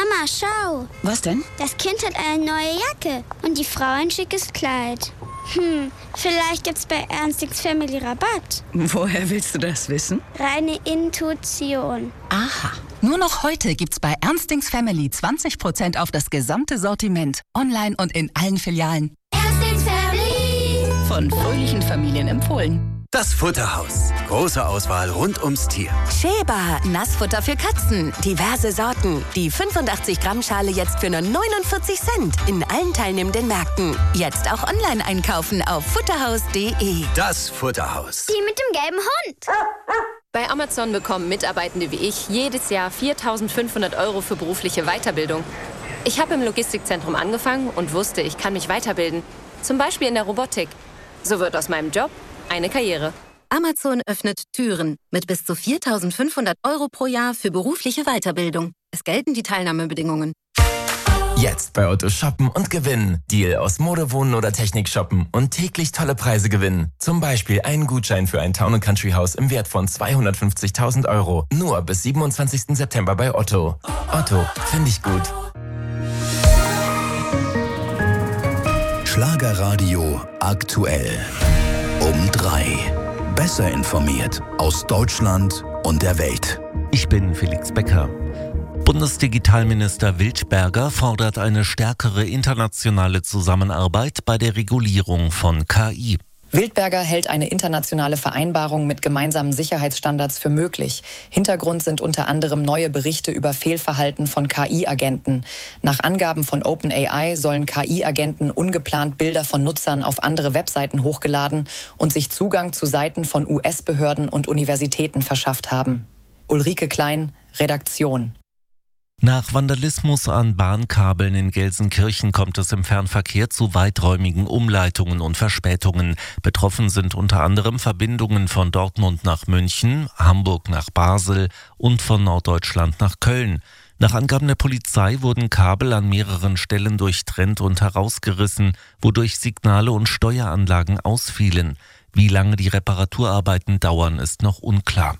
Mama, schau. Was denn? Das Kind hat eine neue Jacke und die Frau ein schickes Kleid. Vielleicht gibt's bei Ernstings Family Rabatt. Woher willst du das wissen? Reine Intuition. Aha. Nur noch heute gibt's bei Ernstings Family 20% auf das gesamte Sortiment. Online und in allen Filialen. Ernstings Family. Von fröhlichen Familien empfohlen. Das Futterhaus. Große Auswahl rund ums Tier. Sheba, Nassfutter für Katzen. Diverse Sorten. Die 85-Gramm-Schale jetzt für nur 49 Cent. In allen teilnehmenden Märkten. Jetzt auch online einkaufen auf futterhaus.de. Das Futterhaus. Die mit dem gelben Hund. Bei Amazon bekommen Mitarbeitende wie ich jedes Jahr 4.500 € für berufliche Weiterbildung. Ich habe im Logistikzentrum angefangen und wusste, ich kann mich weiterbilden. Zum Beispiel in der Robotik. So wird aus meinem Job eine Karriere. Amazon öffnet Türen mit bis zu 4.500 € pro Jahr für berufliche Weiterbildung. Es gelten die Teilnahmebedingungen. Jetzt bei Otto shoppen und gewinnen. Deal aus Mode, Wohnen oder Technik shoppen und täglich tolle Preise gewinnen. Zum Beispiel einen Gutschein für ein Town & Country Haus im Wert von 250.000 €. Nur bis 27. September bei Otto. Otto, finde ich gut. Schlagerradio aktuell. Um 3. Besser informiert aus Deutschland und der Welt. Ich bin Felix Becker. Bundesdigitalminister Wildberger fordert eine stärkere internationale Zusammenarbeit bei der Regulierung von KI. Wildberger hält eine internationale Vereinbarung mit gemeinsamen Sicherheitsstandards für möglich. Hintergrund sind unter anderem neue Berichte über Fehlverhalten von KI-Agenten. Nach Angaben von OpenAI sollen KI-Agenten ungeplant Bilder von Nutzern auf andere Webseiten hochgeladen und sich Zugang zu Seiten von US-Behörden und Universitäten verschafft haben. Ulrike Klein, Redaktion. Nach Vandalismus an Bahnkabeln in Gelsenkirchen kommt es im Fernverkehr zu weiträumigen Umleitungen und Verspätungen. Betroffen sind unter anderem Verbindungen von Dortmund nach München, Hamburg nach Basel und von Norddeutschland nach Köln. Nach Angaben der Polizei wurden Kabel an mehreren Stellen durchtrennt und herausgerissen, wodurch Signale und Steueranlagen ausfielen. Wie lange die Reparaturarbeiten dauern, ist noch unklar.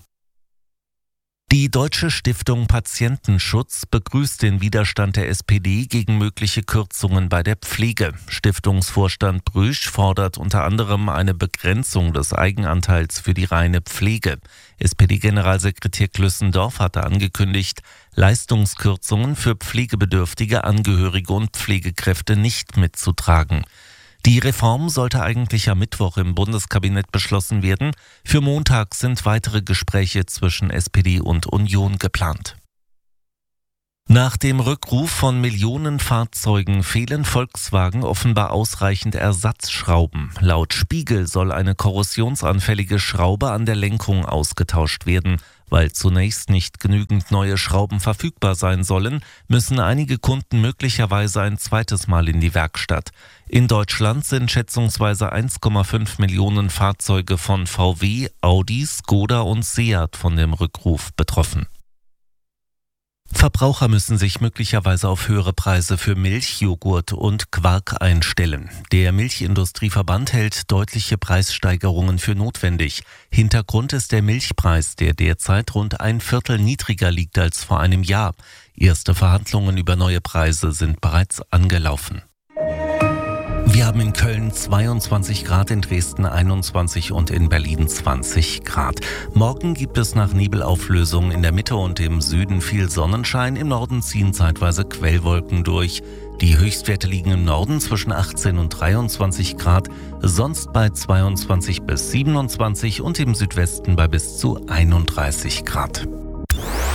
Die Deutsche Stiftung Patientenschutz begrüßt den Widerstand der SPD gegen mögliche Kürzungen bei der Pflege. Stiftungsvorstand Brüsch fordert unter anderem eine Begrenzung des Eigenanteils für die reine Pflege. SPD-Generalsekretär Glüssendorf hatte angekündigt, Leistungskürzungen für pflegebedürftige Angehörige und Pflegekräfte nicht mitzutragen. Die Reform sollte eigentlich am Mittwoch im Bundeskabinett beschlossen werden. Für Montag sind weitere Gespräche zwischen SPD und Union geplant. Nach dem Rückruf von Millionen Fahrzeugen fehlen Volkswagen offenbar ausreichend Ersatzschrauben. Laut Spiegel soll eine korrosionsanfällige Schraube an der Lenkung ausgetauscht werden. Weil zunächst nicht genügend neue Schrauben verfügbar sein sollen, müssen einige Kunden möglicherweise ein zweites Mal in die Werkstatt. In Deutschland sind schätzungsweise 1,5 Millionen Fahrzeuge von VW, Audi, Skoda und Seat von dem Rückruf betroffen. Verbraucher müssen sich möglicherweise auf höhere Preise für Milch, Joghurt und Quark einstellen. Der Milchindustrieverband hält deutliche Preissteigerungen für notwendig. Hintergrund ist der Milchpreis, der derzeit rund 1/4 niedriger liegt als vor einem Jahr. Erste Verhandlungen über neue Preise sind bereits angelaufen. Wir haben in Köln 22 Grad, in Dresden 21 und in Berlin 20 Grad. Morgen gibt es nach Nebelauflösung in der Mitte und im Süden viel Sonnenschein. Im Norden ziehen zeitweise Quellwolken durch. Die Höchstwerte liegen im Norden zwischen 18 und 23 Grad, sonst bei 22 bis 27 und im Südwesten bei bis zu 31 Grad.